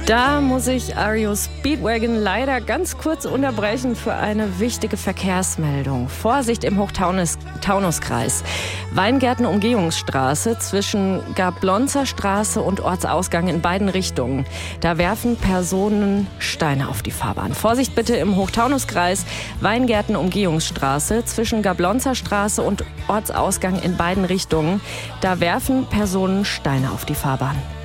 Da muss ich REO Speedwagon leider ganz kurz unterbrechen für eine wichtige Verkehrsmeldung. Vorsicht im Hochtaunuskreis. Weingärten-Umgehungsstraße zwischen Gablonzer Straße und Ortsausgang in beiden Richtungen. Da werfen Personen Steine auf die Fahrbahn. Vorsicht bitte im Hochtaunuskreis. Weingärten-Umgehungsstraße zwischen Gablonzer Straße und Ortsausgang in beiden Richtungen. Da werfen Personen Steine auf die Fahrbahn.